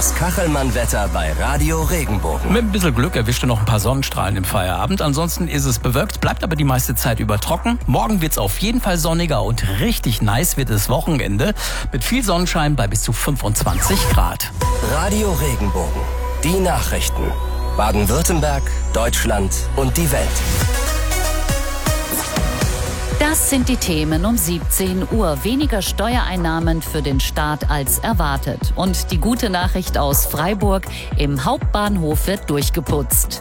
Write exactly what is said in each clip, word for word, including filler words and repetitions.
Das Kachelmann-Wetter bei Radio Regenbogen. Mit ein bisschen Glück erwischt ihr noch ein paar Sonnenstrahlen im Feierabend. Ansonsten ist es bewölkt, bleibt aber die meiste Zeit über trocken. Morgen wird's auf jeden Fall sonniger und richtig nice wird es Wochenende. Mit viel Sonnenschein bei bis zu fünfundzwanzig Grad. Radio Regenbogen. Die Nachrichten. Baden-Württemberg, Deutschland und die Welt. Das sind die Themen um siebzehn Uhr. Weniger Steuereinnahmen für den Staat als erwartet. Und die gute Nachricht aus Freiburg: Im Hauptbahnhof wird durchgeputzt.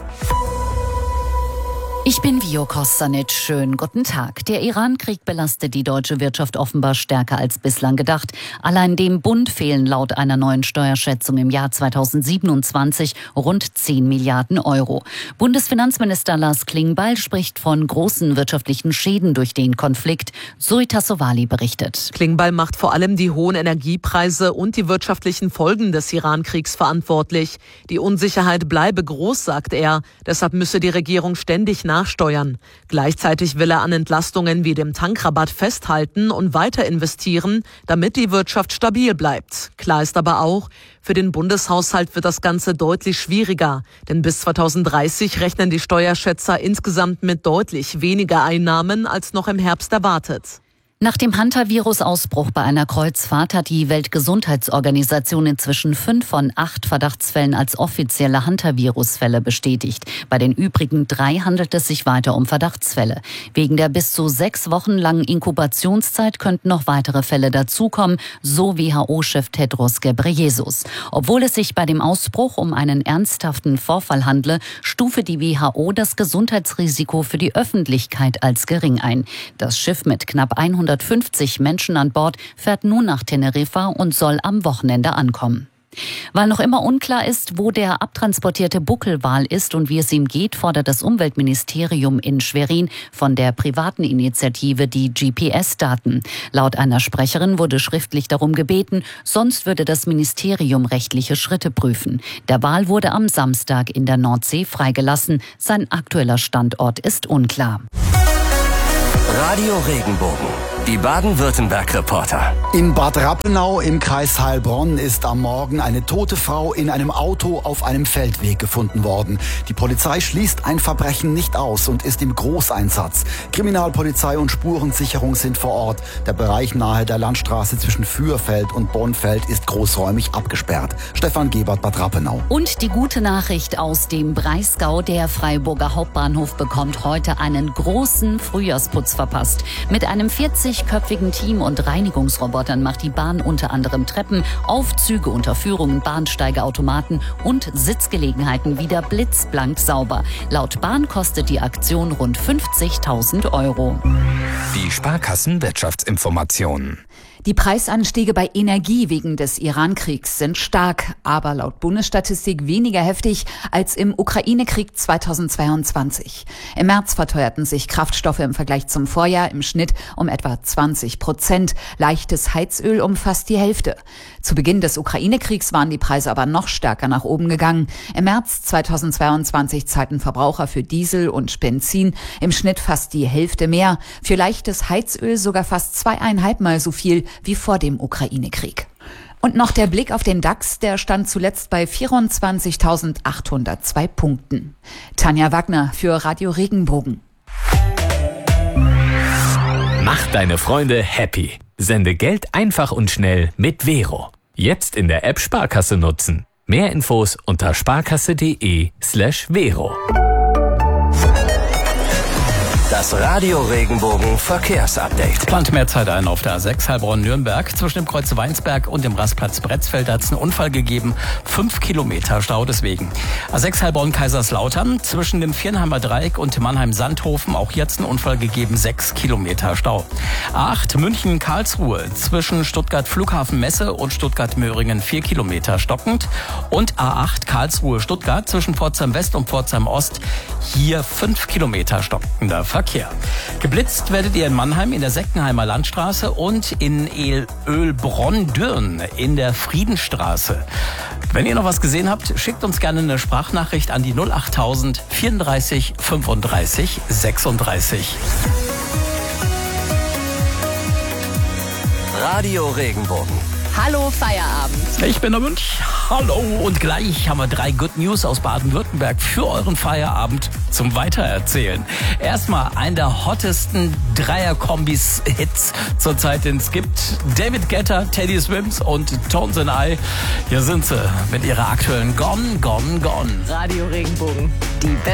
Ich bin Vio Kostanic. Schönen guten Tag. Der Iran-Krieg belastet die deutsche Wirtschaft offenbar stärker als bislang gedacht. Allein dem Bund fehlen laut einer neuen Steuerschätzung im Jahr zweitausendsiebenundzwanzig rund zehn Milliarden Euro. Bundesfinanzminister Lars Klingbeil spricht von großen wirtschaftlichen Schäden durch den Konflikt. Zoe Tassovali berichtet. Klingbeil macht vor allem die hohen Energiepreise und die wirtschaftlichen Folgen des Iran-Kriegs verantwortlich. Die Unsicherheit bleibe groß, sagt er. Deshalb müsse die Regierung ständig nachsteuern. Gleichzeitig will er an Entlastungen wie dem Tankrabatt festhalten und weiter investieren, damit die Wirtschaft stabil bleibt. Klar ist aber auch, für den Bundeshaushalt wird das Ganze deutlich schwieriger. Denn bis zweitausenddreißig rechnen die Steuerschätzer insgesamt mit deutlich weniger Einnahmen als noch im Herbst erwartet. Nach dem Hantavirus-Ausbruch bei einer Kreuzfahrt hat die Weltgesundheitsorganisation inzwischen fünf von acht Verdachtsfällen als offizielle Hantavirus-Fälle bestätigt. Bei den übrigen drei handelt es sich weiter um Verdachtsfälle. Wegen der bis zu sechs Wochen langen Inkubationszeit könnten noch weitere Fälle dazukommen, so W H O-Chef Tedros Ghebreyesus. Obwohl es sich bei dem Ausbruch um einen ernsthaften Vorfall handle, stufe die W H O das Gesundheitsrisiko für die Öffentlichkeit als gering ein. Das Schiff mit knapp hundertfünfzig Menschen an Bord fährt nun nach Teneriffa und soll am Wochenende ankommen. Weil noch immer unklar ist, wo der abtransportierte Buckelwal ist und wie es ihm geht, fordert das Umweltministerium in Schwerin von der privaten Initiative die G P S-Daten. Laut einer Sprecherin wurde schriftlich darum gebeten, sonst würde das Ministerium rechtliche Schritte prüfen. Der Wal wurde am Samstag in der Nordsee freigelassen. Sein aktueller Standort ist unklar. Radio Regenbogen. Die Baden-Württemberg-Reporter. In Bad Rappenau im Kreis Heilbronn ist am Morgen eine tote Frau in einem Auto auf einem Feldweg gefunden worden. Die Polizei schließt ein Verbrechen nicht aus und ist im Großeinsatz. Kriminalpolizei und Spurensicherung sind vor Ort. Der Bereich nahe der Landstraße zwischen Fürfeld und Bonfeld ist großräumig abgesperrt. Stefan Gebert, Bad Rappenau. Und die gute Nachricht aus dem Breisgau: Der Freiburger Hauptbahnhof bekommt heute einen großen Frühjahrsputz verpasst. Mit einem vierzigköpfigen Team und Reinigungsrobotern macht die Bahn unter anderem Treppen, Aufzüge, Unterführungen, Bahnsteige, Automaten und Sitzgelegenheiten wieder blitzblank sauber. Laut Bahn kostet die Aktion rund fünfzigtausend Euro. Die Sparkassen-Wirtschaftsinformationen. Die Preisanstiege bei Energie wegen des Iran-Kriegs sind stark, aber laut Bundesstatistik weniger heftig als im Ukraine-Krieg zweitausendzweiundzwanzig. Im März verteuerten sich Kraftstoffe im Vergleich zum Vorjahr im Schnitt um etwa zwanzig Prozent, leichtes Heizöl um fast die Hälfte. Zu Beginn des Ukraine-Kriegs waren die Preise aber noch stärker nach oben gegangen. Im März zweitausendzweiundzwanzig zahlten Verbraucher für Diesel und Benzin im Schnitt fast die Hälfte mehr, für leichtes Heizöl sogar fast zweieinhalb Mal so viel wie vor dem Ukraine-Krieg. Und noch der Blick auf den DAX, der stand zuletzt bei vierundzwanzigtausendachthundertzwei Punkten. Tanja Wagner für Radio Regenbogen. Mach deine Freunde happy. Sende Geld einfach und schnell mit Vero. Jetzt in der App Sparkasse nutzen. Mehr Infos unter sparkasse.de slash Vero. Das Radio Regenbogen Verkehrsupdate. Plant mehr Zeit ein auf der A sechs Heilbronn-Nürnberg. Zwischen dem Kreuz Weinsberg und dem Rastplatz Bretzfeld hat es einen Unfall gegeben. Fünf Kilometer Stau deswegen. A sechs Heilbronn-Kaiserslautern. Zwischen dem Viernheimer Dreieck und dem Mannheim-Sandhofen auch jetzt einen Unfall gegeben. Sechs Kilometer Stau. A acht München-Karlsruhe. Zwischen Stuttgart-Flughafen-Messe und Stuttgart-Möhringen vier Kilometer stockend. Und A acht Karlsruhe-Stuttgart zwischen Pforzheim West und Pforzheim Ost. Hier fünf Kilometer stockender Verkehr. Geblitzt werdet ihr in Mannheim in der Seckenheimer Landstraße und in Ölbronn-Dürn in der Friedenstraße. Wenn ihr noch was gesehen habt, schickt uns gerne eine Sprachnachricht an die null achttausend vierunddreißig fünfunddreißig sechsunddreißig. Radio Regenbogen. Hallo Feierabend. Ich bin der Münch. Hallo. Und gleich haben wir drei Good News aus Baden-Württemberg für euren Feierabend zum Weitererzählen. Erstmal ein der hottesten Dreier-Kombis-Hits zurzeit, den es gibt. David Guetta, Teddy Swims und Tones and I. Hier sind sie mit ihrer aktuellen Gone, Gone, Gone. Radio Regenbogen. Die beste